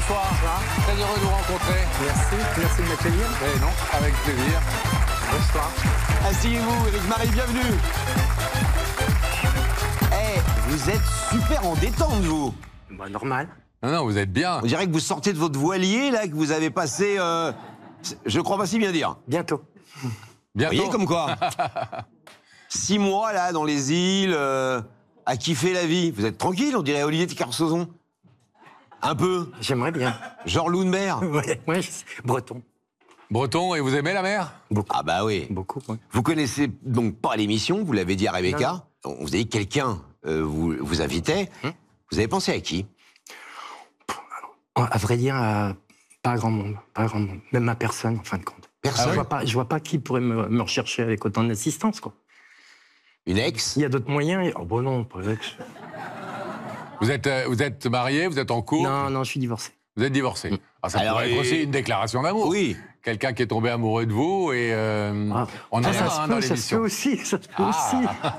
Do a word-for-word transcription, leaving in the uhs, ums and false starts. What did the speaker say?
bonsoir. Très heureux de vous rencontrer. Merci, merci de m'accueillir. Eh non, avec plaisir. Bonsoir. Asseyez-vous, Éric Marie, bienvenue. Eh, vous êtes super en détente, vous. Bah, normal. Non, non, vous êtes bien. On dirait que vous sortez de votre voilier, là, que vous avez passé... Euh, je crois pas si bien dire. Bientôt. Bientôt. Vous voyez comme quoi. Six mois, là, dans les îles, euh, à kiffer la vie. Vous êtes tranquille, on dirait Olivier de Kersauzon. Un peu. J'aimerais bien. Genre Lounbert. Ouais, ouais, breton. Breton, et vous aimez la mer? Beaucoup. Ah bah oui. Beaucoup, ouais. Vous connaissez donc pas l'émission, vous l'avez dit à Rebecca. On vous avez dit que quelqu'un euh, vous, vous invitait. Hum. Vous avez pensé à qui? À vrai dire, à... pas à grand monde. Pas à grand monde. Même ma personne, en fin de compte. Personne. Je vois pas, je vois pas qui pourrait me, me rechercher avec autant d'assistance, quoi. Une ex? Il y a d'autres moyens. Et... Oh, bon, non, pas avec. Vous êtes, euh, vous êtes marié, vous êtes en couple? Non, non, je suis divorcé. Vous êtes divorcé. Ah, ça Alors, pourrait être et- aussi une déclaration d'amour. Oui. Quelqu'un qui est tombé amoureux de vous et euh, Ah, on en ça, a ça un se dans peut, ça se peut l'émission. aussi, ça se peut Ah. aussi.